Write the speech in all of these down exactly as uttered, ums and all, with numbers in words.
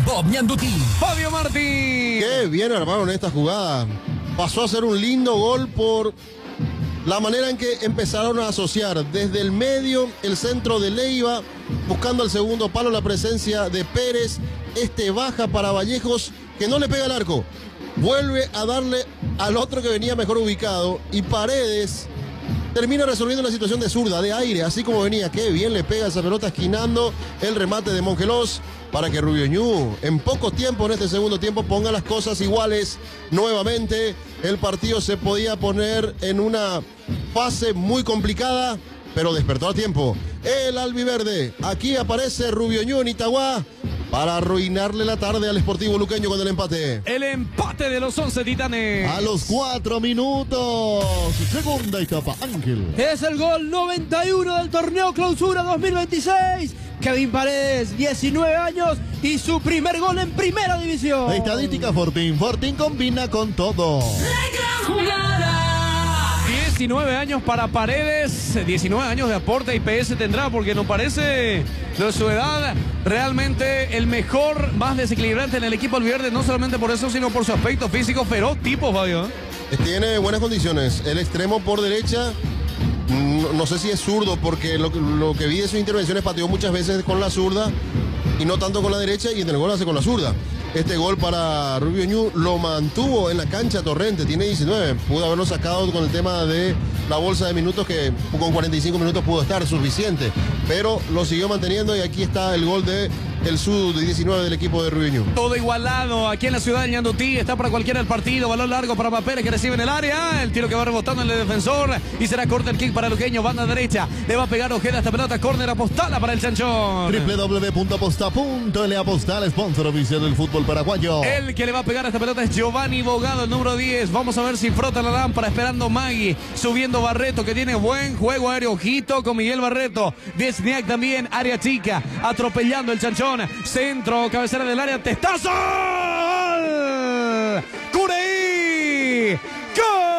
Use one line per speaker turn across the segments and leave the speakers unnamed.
Bob Ñandutí.
Fabio Martín.
Qué bien armaron esta jugada. Pasó a ser un lindo gol por la manera en que empezaron a asociar desde el medio, el centro de Leiva, buscando el segundo palo, la presencia de Pérez. Este baja para Vallejos, que no le pega al arco. Vuelve a darle al otro que venía mejor ubicado. Y Paredes termina resolviendo la situación de zurda, de aire, así como venía. Qué bien le pega esa pelota, esquinando el remate de Mongelos, para que Rubio Ñu en poco tiempo, en este segundo tiempo, ponga las cosas iguales nuevamente. El partido se podía poner en una fase muy complicada, pero despertó a tiempo el albiverde. Aquí aparece Rubio Ñu en Itagua para arruinarle la tarde al Sportivo Luqueño con el empate.
El empate de los once Titanes.
A los cuatro minutos. Segunda etapa, Ángel.
Es el gol noventa y uno del torneo Clausura dos mil veintiséis. Kevin Paredes, diecinueve años y su primer gol en primera división.
Estadística Fortín. Fortín combina con todo.
diecinueve años para Paredes, diecinueve años de aporte. I P S tendrá, porque nos parece de su edad realmente el mejor, más desequilibrante en el equipo albiverde, no solamente por eso, sino por su aspecto físico feroz tipo, Fabio.
Tiene buenas condiciones. El extremo por derecha, no, no sé si es zurdo, porque lo, lo que vi de sus intervenciones, pateó muchas veces con la zurda y no tanto con la derecha, y en el gol hace con la zurda. Este gol para Rubio Ñu lo mantuvo en la cancha Torrente, tiene diecinueve, pudo haberlo sacado con el tema de la bolsa de minutos, que con cuarenta y cinco minutos pudo estar suficiente, pero lo siguió manteniendo, y aquí está el gol de el sub diecinueve del equipo de Rubio Ñu.
Todo igualado aquí en la ciudad de Ñandutí, está para cualquiera el partido, balón largo para Pérez, que recibe en el área, el tiro que va rebotando en el defensor, y será corner kick para Luqueño, banda derecha, le va a pegar Ojeda esta pelota, córner, apostala para el Chanchón.
doble u doble u doble u punto aposta punto ele Apostal, sponsor oficial del fútbol paraguayo.
El que le va a pegar a esta pelota es Giovanni Bogado, el número diez. Vamos a ver si frota la lámpara, esperando Magui, subiendo Barreto, que tiene buen juego aéreo. Ojito con Miguel Barreto. Viesniak también, área chica, atropellando el Chanchón. Centro, cabecera del área, testazo. ¡Gol! ¡Cureí! ¡Gol!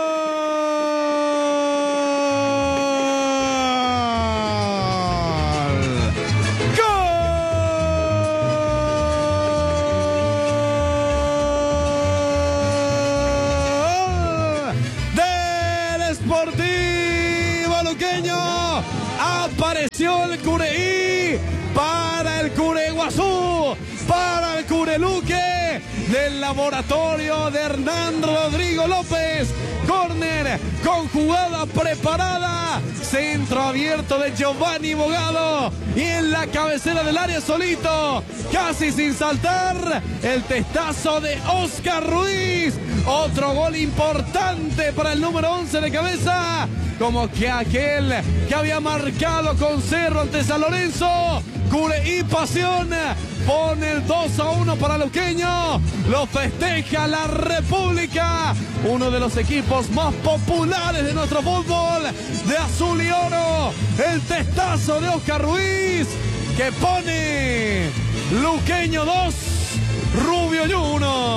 Sportivo Luqueño, apareció el Cureí para el Cureguazú, para el Cureluque, del laboratorio de Hernán Rodrigo López. Córner con jugada preparada, centro abierto de Giovanni Bogado, y en la cabecera del área solito, casi sin saltar, el testazo de Oscar Ruiz. Otro gol importante para el número once de cabeza, como que aquel que había marcado con Cerro ante San Lorenzo. Cureí Pasión pone el dos a uno para Luqueño. Lo festeja la República, uno de los equipos más populares de nuestro fútbol, de azul y oro. El testazo de Oscar Ruiz, que pone Luqueño dos, Rubio uno.